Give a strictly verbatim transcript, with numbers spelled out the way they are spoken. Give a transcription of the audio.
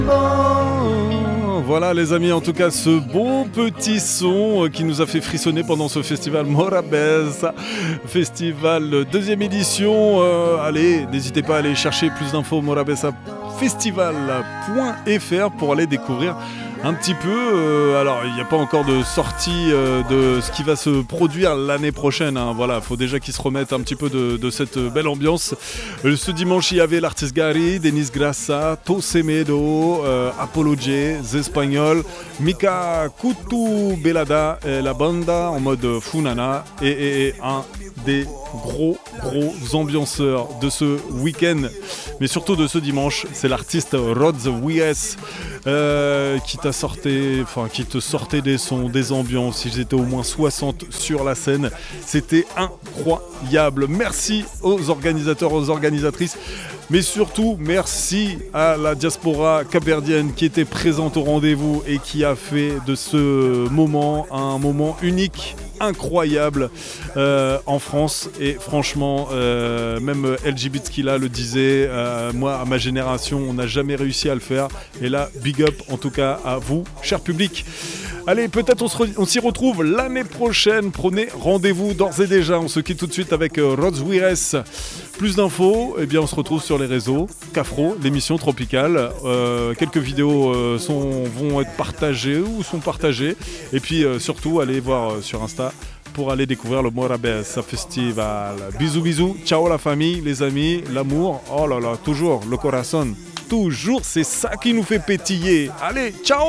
Voilà les amis, en tout cas ce beau petit son qui nous a fait frissonner pendant ce festival Morabeza, festival deuxième édition. Euh, allez, n'hésitez pas à aller chercher plus d'infos morabeza festival point f r pour aller découvrir un petit peu. Euh, alors il n'y a pas encore de sortie euh, de ce qui va se produire l'année prochaine, hein. Voilà, il faut déjà qu'ils se remettent un petit peu de, de cette belle ambiance. Euh, ce dimanche il y avait l'artiste Gary, Denis Grassa, Tosemedo, euh, Apollo J, The Espagnol, Mika Kutu Belada, et la banda en mode Funana et, et, et un des gros gros ambianceurs de ce week-end, mais surtout de ce dimanche, c'est l'artiste Rodz Wires euh, qui t'a sorti, enfin qui te sortait des sons, des ambiances. Ils étaient au moins soixante sur la scène, c'était incroyable. Merci aux organisateurs, aux organisatrices, mais surtout merci à la diaspora capverdienne qui était présente au rendez-vous et qui a fait de ce moment un moment unique, incroyable euh, en France. Et franchement euh, même L G B T Skilla le disait, euh, moi à ma génération on n'a jamais réussi à le faire, et là big up en tout cas à vous cher public. Allez, peut-être on, se re- on s'y retrouve l'année prochaine, prenez rendez-vous d'ores et déjà. On se quitte tout de suite avec euh, Rodz Wires. Plus d'infos, eh bien on se retrouve sur les réseaux Cafro, l'émission tropicale. Euh, quelques vidéos euh, sont, vont être partagées ou sont partagées. Et puis euh, surtout, allez voir euh, sur Insta pour aller découvrir le Morabeza Festival. Bisous bisous, ciao la famille, les amis, l'amour, oh là là, toujours le corazon. Toujours, c'est ça qui nous fait pétiller. Allez, ciao!